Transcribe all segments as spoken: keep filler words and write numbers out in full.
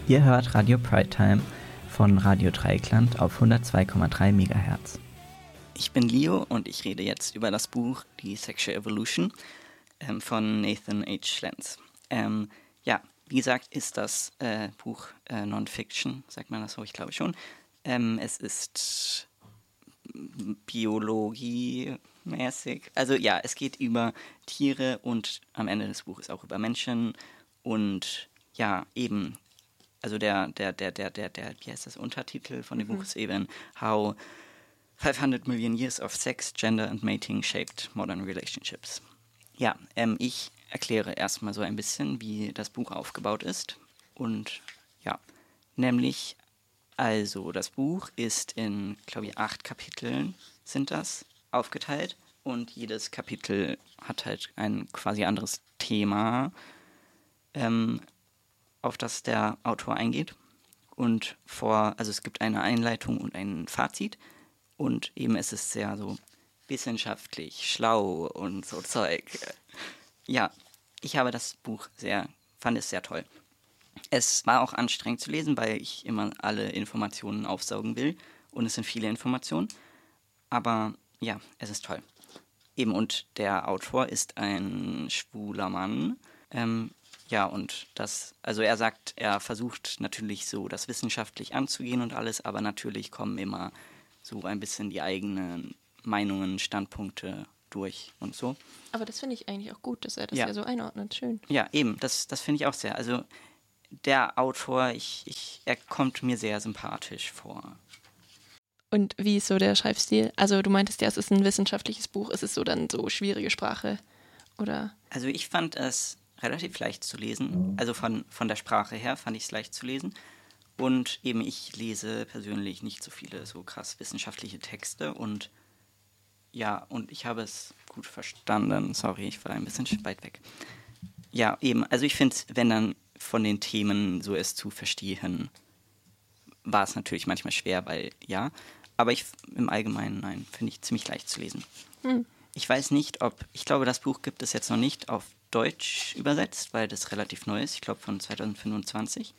Ihr hört Radio Pride Time von Radio Dreieckland auf hundertzwei Komma drei Megahertz. Ich bin Leo und ich rede jetzt über das Buch Die Sexual Evolution ähm, von Nathan H. Lenz. Ähm, ja, wie gesagt, ist das äh, Buch äh, Non-Fiction, sagt man das so, ich glaube schon. Ähm, es ist biologiemäßig, also ja, es geht über Tiere und am Ende des Buches auch über Menschen und ja, eben, also der, der, der, der, der, der, wie heißt das Untertitel von dem mhm. Buch ist eben How five hundred million Years of Sex, Gender and Mating Shaped Modern Relationships. Ja, ähm, ich erkläre erstmal so ein bisschen, wie das Buch aufgebaut ist. Und ja, nämlich, also das Buch ist in, glaube ich, acht Kapiteln sind das aufgeteilt. Und jedes Kapitel hat halt ein quasi anderes Thema, ähm, auf das der Autor eingeht. Und vor, also es gibt eine Einleitung und ein Fazit. Und eben es ist sehr so wissenschaftlich, schlau und so Zeug. Ja, ich habe das Buch sehr, fand es sehr toll. Es war auch anstrengend zu lesen, weil ich immer alle Informationen aufsaugen will. Und es sind viele Informationen. Aber ja, es ist toll. Eben, und der Autor ist ein schwuler Mann. Ähm, ja, und das, also er sagt, er versucht natürlich so das wissenschaftlich anzugehen und alles, aber natürlich kommen immer so ein bisschen die eigenen Meinungen, Standpunkte durch und so. Aber das finde ich eigentlich auch gut, dass er das ja, ja so einordnet. Schön. Ja, eben, das, das finde ich auch sehr. Also der Autor, ich, ich, er kommt mir sehr sympathisch vor. Und wie ist so der Schreibstil? Also du meintest ja, es ist ein wissenschaftliches Buch. Ist es so dann so schwierige Sprache? Oder? Also ich fand es relativ leicht zu lesen. Also von, von der Sprache her fand ich es leicht zu lesen. Und eben ich lese persönlich nicht so viele so krass wissenschaftliche Texte und ja, und ich habe es gut verstanden. Sorry, ich war ein bisschen weit weg. Ja, eben, also ich finde, wenn dann von den Themen so es zu verstehen, war es natürlich manchmal schwer, weil ja, aber ich im Allgemeinen, nein, finde ich ziemlich leicht zu lesen. Hm. Ich weiß nicht, ob, ich glaube, das Buch gibt es jetzt noch nicht auf Deutsch übersetzt, weil das relativ neu ist, ich glaube von zwanzig fünfundzwanzig.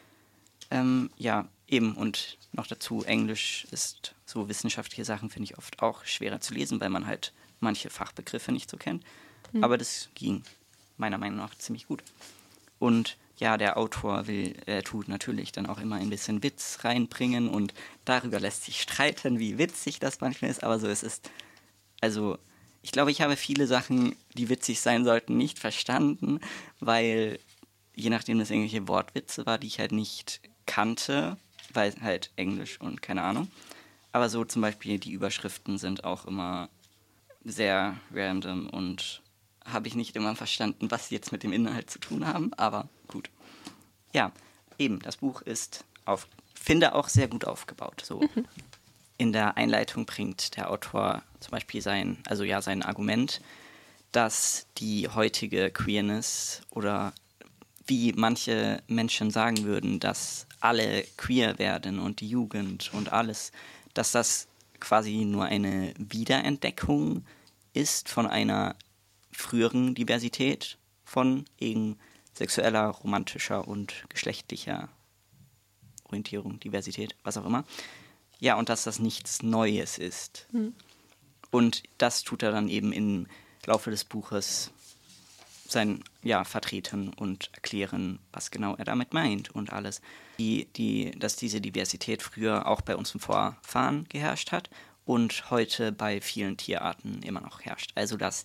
Ähm, ja, eben, und noch dazu, Englisch ist so wissenschaftliche Sachen, finde ich oft auch schwerer zu lesen, weil man halt manche Fachbegriffe nicht so kennt. Hm. Aber das ging meiner Meinung nach ziemlich gut. Und ja, der Autor will, er tut natürlich dann auch immer ein bisschen Witz reinbringen und darüber lässt sich streiten, wie witzig das manchmal ist, aber so es ist, also ich glaube, ich habe viele Sachen, die witzig sein sollten, nicht verstanden, weil je nachdem das irgendwelche Wortwitze war, die ich halt nicht kannte, weil halt Englisch und keine Ahnung. Aber so zum Beispiel die Überschriften sind auch immer sehr random und habe ich nicht immer verstanden, was sie jetzt mit dem Inhalt zu tun haben, aber gut. Ja, eben, das Buch ist, auf, finde auch sehr gut aufgebaut. So. Mhm. In der Einleitung bringt der Autor zum Beispiel sein, also ja, sein Argument, dass die heutige Queerness oder wie manche Menschen sagen würden, dass alle queer werden und die Jugend und alles, dass das quasi nur eine Wiederentdeckung ist von einer früheren Diversität von eben sexueller, romantischer und geschlechtlicher Orientierung, Diversität, was auch immer. Ja, und dass das nichts Neues ist. Mhm. Und das tut er dann eben im Laufe des Buches sein, ja, vertreten und erklären, was genau er damit meint und alles. Die, die, dass diese Diversität früher auch bei unseren Vorfahren geherrscht hat und heute bei vielen Tierarten immer noch herrscht. Also, dass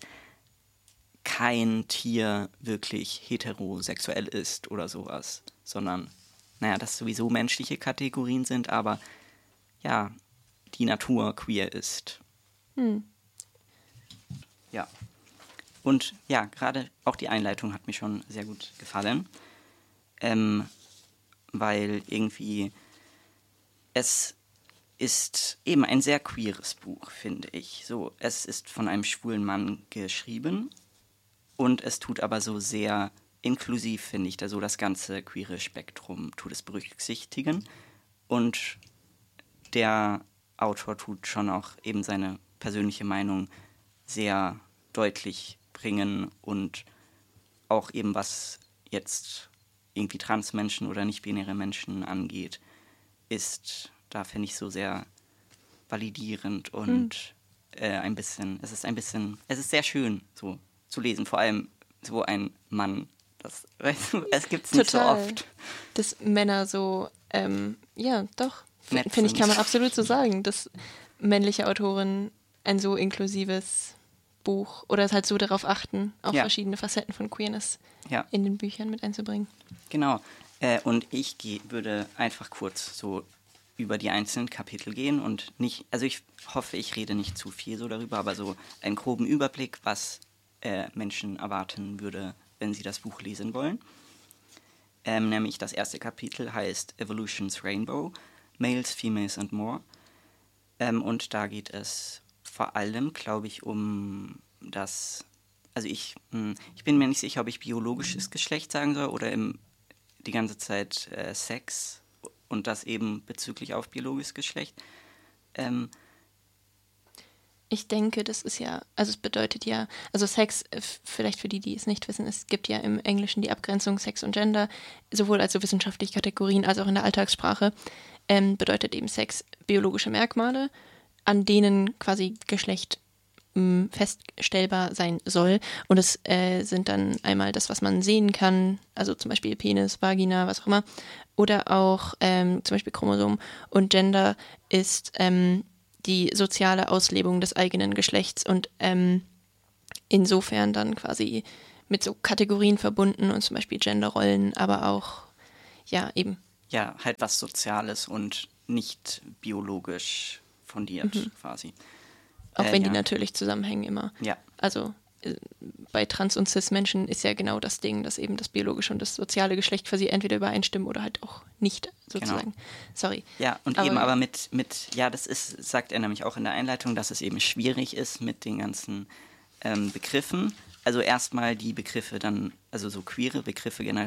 kein Tier wirklich heterosexuell ist oder sowas, sondern, naja, dass sowieso menschliche Kategorien sind, aber ja, die Natur queer ist. Hm. Ja. Und ja, gerade auch die Einleitung hat mir schon sehr gut gefallen, ähm, weil irgendwie es ist eben ein sehr queeres Buch, finde ich. So, es ist von einem schwulen Mann geschrieben und es tut aber so sehr inklusiv, finde ich, da so das ganze queere Spektrum tut es berücksichtigen und der Autor tut schon auch eben seine persönliche Meinung sehr deutlich bringen und auch eben was jetzt irgendwie Transmenschen oder nicht-binäre Menschen angeht, ist, da finde ich so sehr validierend und hm. äh, ein bisschen, es ist ein bisschen, es ist sehr schön so zu lesen, vor allem so ein Mann, das, weißt du, es gibt es nicht Total. so oft. Dass Männer so, ähm, ja, doch, finde ich, kann man absolut so sagen, dass männliche Autoren ein so inklusives Buch oder es halt so darauf achten, auch ja. verschiedene Facetten von Queerness ja. in den Büchern mit einzubringen. Genau. Äh, und ich geh, würde einfach kurz so über die einzelnen Kapitel gehen und nicht, also ich hoffe, ich rede nicht zu viel so darüber, aber so einen groben Überblick, was äh, Menschen erwarten würde, wenn sie das Buch lesen wollen. Ähm, nämlich das erste Kapitel heißt Evolution's Rainbow, Males, Females and More. Ähm, und da geht es vor allem, glaube ich, um das, also ich, mh, ich bin mir nicht sicher, ob ich biologisches Geschlecht sagen soll oder im, die ganze Zeit äh, Sex und das eben bezüglich auf biologisches Geschlecht. Ähm, Ich denke, das ist ja, also es bedeutet ja, also Sex, vielleicht für die, die es nicht wissen, es gibt ja im Englischen die Abgrenzung Sex und Gender, sowohl als so wissenschaftliche Kategorien als auch in der Alltagssprache, ähm, bedeutet eben Sex biologische Merkmale, an denen quasi Geschlecht mh, feststellbar sein soll. Und es äh, sind dann einmal das, was man sehen kann, also zum Beispiel Penis, Vagina, was auch immer, oder auch ähm, zum Beispiel Chromosom. Und Gender ist ähm, die soziale Auslebung des eigenen Geschlechts und ähm, insofern dann quasi mit so Kategorien verbunden und zum Beispiel Genderrollen, aber auch, ja, eben. Ja, halt was Soziales und nicht biologisch fundiert mhm. quasi. Auch äh, wenn ja. die natürlich zusammenhängen immer. Ja. Also äh, bei Trans- und Cis-Menschen ist ja genau das Ding, dass eben das biologische und das soziale Geschlecht quasi entweder übereinstimmen oder halt auch nicht, sozusagen. Genau. Sorry. Ja, und aber eben aber mit, mit, ja, das ist, sagt er nämlich auch in der Einleitung, dass es eben schwierig ist mit den ganzen ähm, Begriffen. Also erstmal die Begriffe dann, also so queere Begriffe generell